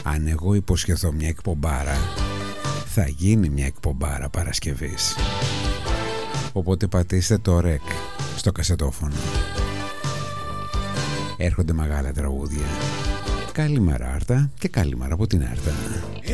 Αν εγώ υποσχεθώ μια εκπομπάρα, θα γίνει μια εκπομπάρα Παρασκευής. Οπότε πατήστε το ρεκ στο κασετόφωνο. Έρχονται μεγάλα τραγούδια. Καλημέρα Άρτα και καλημέρα από την Άρτα.